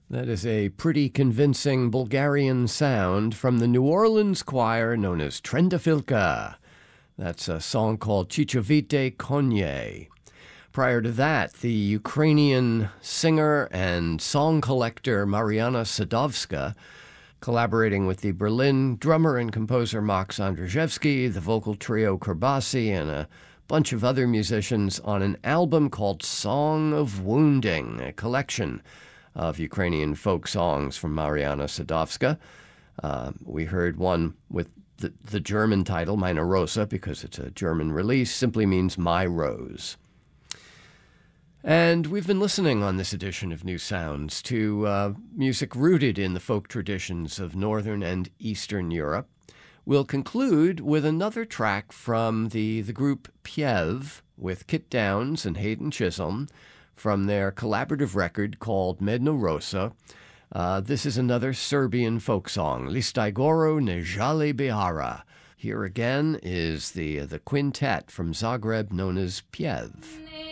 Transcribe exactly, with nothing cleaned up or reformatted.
That is a pretty convincing Bulgarian sound from the New Orleans choir known as Trendafilka. That's a song called Chichovite Konye. Prior to that, the Ukrainian singer and song collector Mariana Sadovska, collaborating with the Berlin drummer and composer Max Andrzejewski, the vocal trio Kerbasi, and a bunch of other musicians on an album called Song of Wounding, a collection of Ukrainian folk songs from Mariana Sadovska. Uh, we heard one with the, the German title, Meine Rose, because it's a German release, simply means My Rose. And we've been listening on this edition of New Sounds to uh, music rooted in the folk traditions of Northern and Eastern Europe. We'll conclude with another track from the, the group Piev with Kit Downs and Hayden Chisholm from their collaborative record called Medno Rosa. Uh, this is another Serbian folk song, Listajgoro Nejali Bihara. Here again is the, the quintet from Zagreb known as Piev.